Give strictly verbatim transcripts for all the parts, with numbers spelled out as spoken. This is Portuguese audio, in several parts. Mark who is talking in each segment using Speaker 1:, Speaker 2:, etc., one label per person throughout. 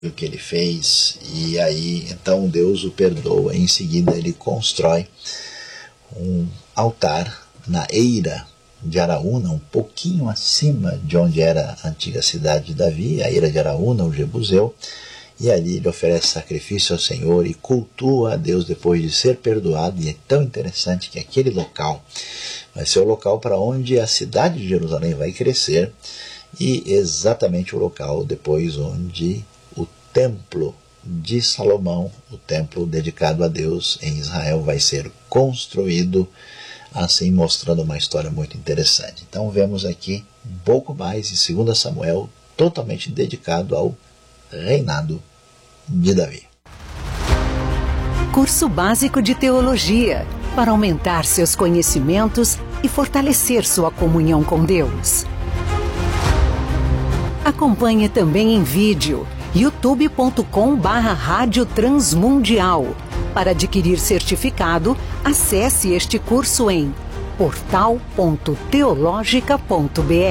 Speaker 1: o que ele fez, e aí então Deus o perdoa. Em seguida ele constrói um altar na Eira de Araúna, um pouquinho acima de onde era a antiga cidade de Davi, a Eira de Araúna, o Jebuseu, e ali ele oferece sacrifício ao Senhor e cultua a Deus depois de ser perdoado. E é tão interessante que aquele local vai ser o local para onde a cidade de Jerusalém vai crescer, e exatamente o local depois onde o templo de Salomão, o templo dedicado a Deus em Israel, vai ser construído, assim mostrando uma história muito interessante. Então vemos aqui um pouco mais de Segundo Samuel, totalmente dedicado ao reinado de Davi.
Speaker 2: Curso básico de teologia, para aumentar seus conhecimentos e fortalecer sua comunhão com Deus. Acompanhe também em vídeo, youtube ponto com barra rádio transmundial. Para adquirir certificado, acesse este curso em portal ponto teologica ponto br.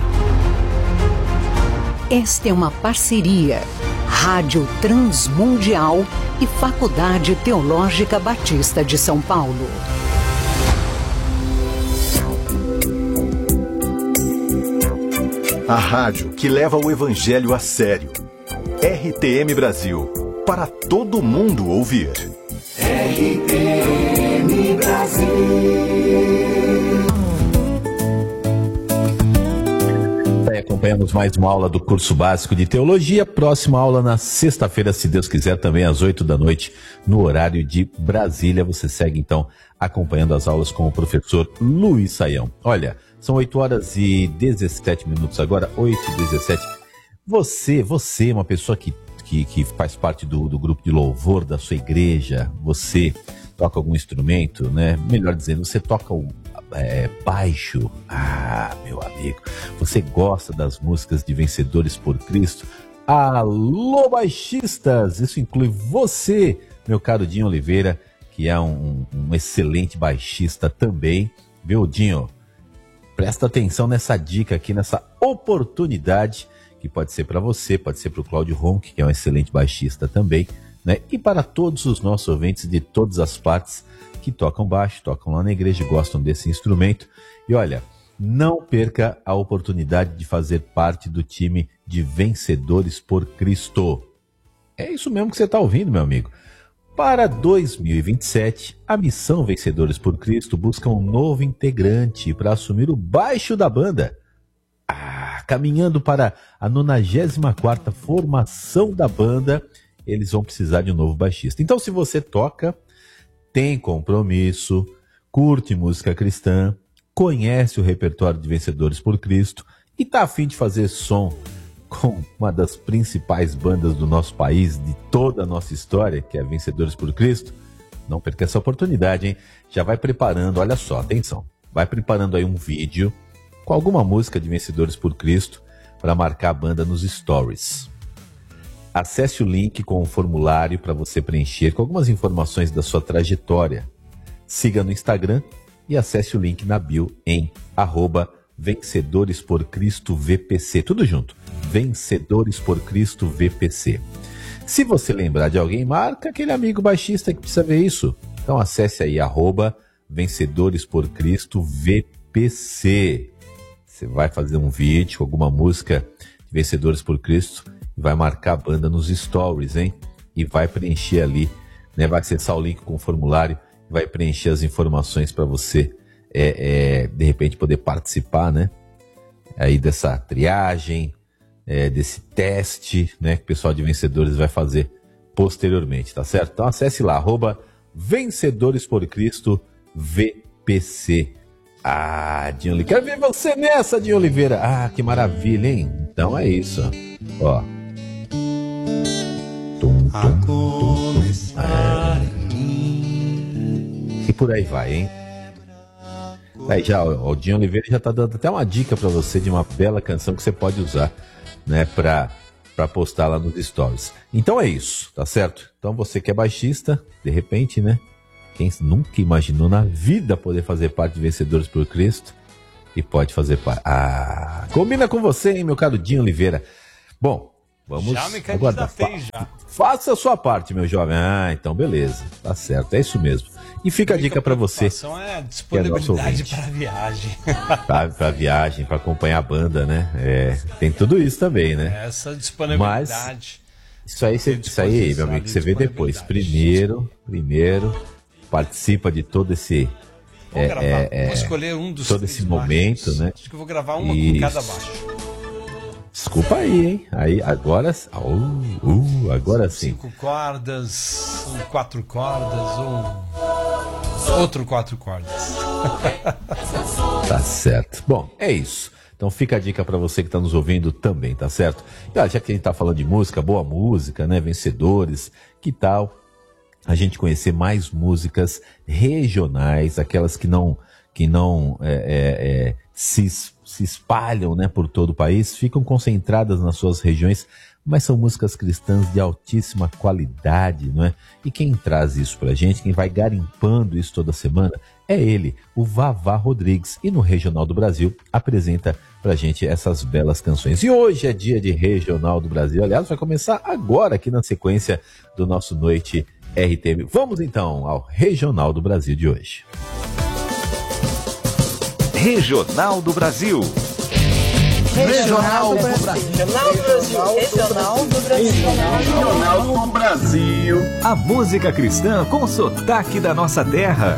Speaker 2: Esta é uma parceria Rádio Transmundial e Faculdade Teológica Batista de São Paulo.
Speaker 3: A rádio que leva o evangelho a sério. R T M Brasil, para todo mundo ouvir.
Speaker 4: R T M Brasil.
Speaker 5: Acompanhamos mais uma aula do curso básico de teologia. Próxima aula na sexta-feira, se Deus quiser, também às oito da noite, no horário de Brasília. Você segue então acompanhando as aulas com o professor Luiz Saião. Olha, são oito horas e dezessete minutos agora, oito e dezessete. Você, você, uma pessoa que, que, que faz parte do, do grupo de louvor da sua igreja, você toca algum instrumento, né? Melhor dizendo, você toca o É, baixo. Ah, meu amigo, você gosta das músicas de Vencedores por Cristo? Alô, baixistas! Isso inclui você, meu caro Dinho Oliveira, que é um, um excelente baixista também. Viu, Dinho? Presta atenção nessa dica aqui, nessa oportunidade, que pode ser para você, pode ser para o Cláudio Ronck, que é um excelente baixista também, né? E para todos os nossos ouvintes de todas as partes que tocam baixo, tocam lá na igreja, gostam desse instrumento. E olha, não perca a oportunidade de fazer parte do time de Vencedores por Cristo. É isso mesmo que você está ouvindo, meu amigo. Para dois mil e vinte e sete, a missão Vencedores por Cristo busca um novo integrante para assumir o baixo da banda. Ah, caminhando para a nonagésima quarta formação da banda, eles vão precisar de um novo baixista. Então, se você toca, tem compromisso, curte música cristã, conhece o repertório de Vencedores por Cristo e está a fim de fazer som com uma das principais bandas do nosso país, de toda a nossa história, que é Vencedores por Cristo, não perca essa oportunidade, hein? Já vai preparando, olha só, atenção, vai preparando aí um vídeo com alguma música de Vencedores por Cristo para marcar a banda nos stories. Acesse o link com o formulário para você preencher com algumas informações da sua trajetória. Siga no Instagram e acesse o link na bio em arroba Vencedores por Cristo V P C. Tudo junto. Vencedores por Cristo V P C. Se você lembrar de alguém, marca aquele amigo baixista que precisa ver isso. Então acesse aí arroba Vencedores por Cristo V P C. Você vai fazer um vídeo com alguma música de Vencedores por Cristo, vai marcar a banda nos stories, hein? E vai preencher ali, né? Vai acessar o link com o formulário, vai preencher as informações para você, é, é, de repente, poder participar, né? Aí dessa triagem, é, desse teste, né? Que o pessoal de Vencedores vai fazer posteriormente, tá certo? Então acesse lá, arroba Vencedores por Cristo V P C. Ah, Dinho Oliveira, quero ver você nessa, Dinho Oliveira. Ah, que maravilha, hein? Então é isso, ó.
Speaker 4: A começar em mim.
Speaker 5: E por aí vai, hein? Aí já, o Dinho Oliveira já tá dando até uma dica pra você de uma bela canção que você pode usar, né, pra, pra postar lá nos stories. Então é isso, tá certo? Então você que é baixista, de repente, né? Quem nunca imaginou na vida poder fazer parte de Vencedores por Cristo e pode fazer parte. Ah, combina com você, hein, meu caro Dinho Oliveira. Bom, Vamos
Speaker 6: já me
Speaker 5: aguardar.
Speaker 6: candidatei, já.
Speaker 5: Faça a sua parte, meu jovem. Ah, então beleza. Tá certo, é isso mesmo. E fica a, a dica para você.
Speaker 6: É a disponibilidade para viagem.
Speaker 5: Para pra viagem, para acompanhar a banda, né? É, tem tudo isso também, né?
Speaker 6: Essa disponibilidade.
Speaker 5: Mas isso aí, você, isso aí, meu amigo, você vê depois. Primeiro, primeiro, participa de todo esse...
Speaker 6: Vou,
Speaker 5: é,
Speaker 6: gravar,
Speaker 5: é,
Speaker 6: vou escolher um dos
Speaker 5: todo esse momento,
Speaker 6: baixos.
Speaker 5: Né?
Speaker 6: Acho que eu vou gravar uma
Speaker 5: isso.
Speaker 6: com cada baixo.
Speaker 5: Desculpa aí, hein? Aí, agora, uh, uh, agora sim.
Speaker 6: Cinco cordas, um quatro cordas, um outro quatro cordas.
Speaker 5: Tá certo. Bom, é isso. Então fica a dica para você que está nos ouvindo também, tá certo? E ó, já que a gente tá falando de música, boa música, né? Vencedores, que tal a gente conhecer mais músicas regionais, aquelas que não, que não é, é, é, se, se espalham, né, por todo o país, ficam concentradas nas suas regiões, mas são músicas cristãs de altíssima qualidade, não é? E quem traz isso pra gente, quem vai garimpando isso toda semana, é ele, o Vavá Rodrigues, e no Regional do Brasil apresenta pra gente essas belas canções. E hoje é dia de Regional do Brasil, aliás, vai começar agora aqui na sequência do nosso Noite R T M. Vamos então ao Regional do Brasil de hoje.
Speaker 3: Regional do Brasil.
Speaker 7: Regional do Brasil. Regional do Brasil. Regional do Brasil.
Speaker 3: Regional do Brasil. A música cristã com sotaque da nossa terra.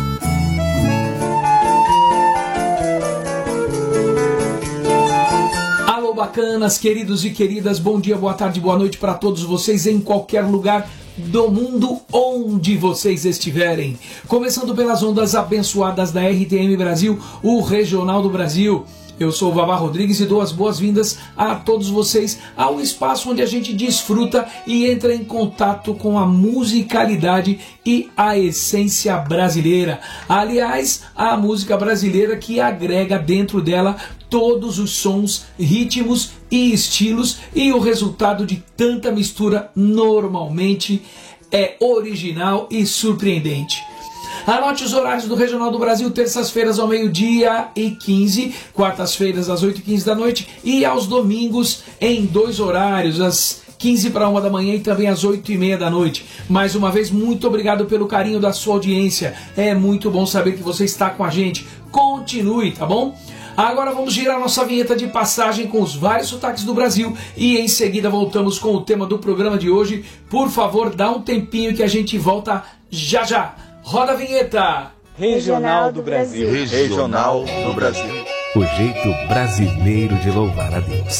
Speaker 8: Alô, bacanas, queridos e queridas, bom dia, boa tarde, boa noite para todos vocês em qualquer lugar do mundo onde vocês estiverem. Começando pelas ondas abençoadas da R T M Brasil, o Regional do Brasil. Eu sou o Vavá Rodrigues e dou as boas-vindas a todos vocês ao espaço onde a gente desfruta e entra em contato com a musicalidade e a essência brasileira. Aliás, a música brasileira que agrega dentro dela todos os sons, ritmos e estilos, e o resultado de tanta mistura normalmente é original e surpreendente. Anote os horários do Regional do Brasil: terças-feiras ao meio-dia e quinze, quartas-feiras às oito e quinze da noite e aos domingos em dois horários, às quinze para uma da manhã e também às oito e meia da noite. Mais uma vez, muito obrigado pelo carinho da sua audiência. É muito bom saber que você está com a gente. Continue, tá bom? Agora vamos girar nossa vinheta de passagem com os vários sotaques do Brasil e em seguida voltamos com o tema do programa de hoje. Por favor, dá um tempinho que a gente volta já já. Roda a vinheta!
Speaker 7: Regional do Brasil.
Speaker 3: Regional do Brasil. O jeito brasileiro de louvar a Deus.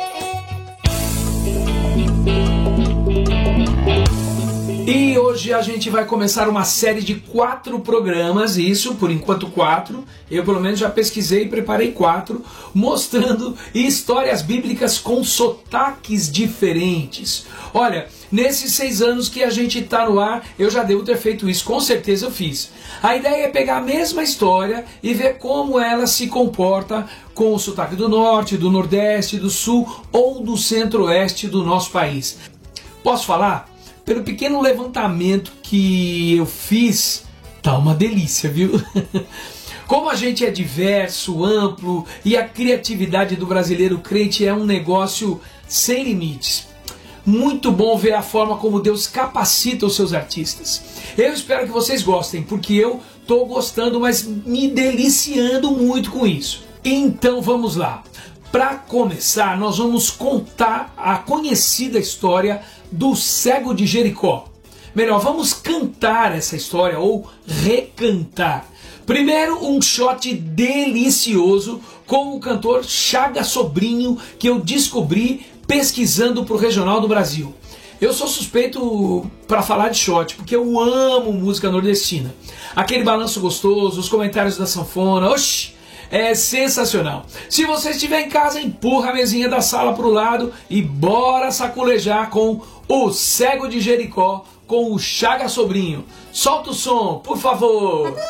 Speaker 8: E hoje a gente vai começar uma série de quatro programas, isso, por enquanto quatro, eu pelo menos já pesquisei e preparei quatro, mostrando histórias bíblicas com sotaques diferentes. Olha, nesses seis anos que a gente está no ar, eu já devo ter feito isso, com certeza eu fiz. A ideia é pegar a mesma história e ver como ela se comporta com o sotaque do norte, do nordeste, do sul ou do centro-oeste do nosso país. Posso falar? Pelo pequeno levantamento que eu fiz, tá uma delícia, viu? Como a gente é diverso, amplo e a criatividade do brasileiro crente é um negócio sem limites. Muito bom ver a forma como Deus capacita os seus artistas. Eu espero que vocês gostem, porque eu tô gostando, mas me deliciando muito com isso. Então vamos lá. Para começar, nós vamos contar a conhecida história do cego de Jericó. Melhor, vamos cantar essa história ou recantar. Primeiro, um shot delicioso com o cantor Chaga Sobrinho, que eu descobri pesquisando para o Regional do Brasil. Eu sou suspeito para falar de shot, porque eu amo música nordestina. Aquele balanço gostoso, os comentários da sanfona, oxi, é sensacional. Se você estiver em casa, empurra a mesinha da sala para o lado e bora saculejar com o Cego de Jericó, com o Chaga Sobrinho. Solta o som, por favor.